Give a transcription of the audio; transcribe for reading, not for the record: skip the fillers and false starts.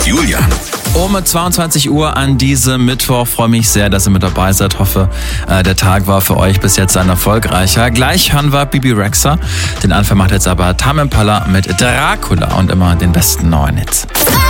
Julian. Um 22 Uhr an diesem Mittwoch. Freue mich sehr, dass ihr mit dabei seid. Hoffe, der Tag war für euch bis jetzt ein erfolgreicher. Gleich hören wir Bebe Rexha. Den Anfang macht jetzt aber Tame Impala mit Dracula und immer den besten neuen Hits.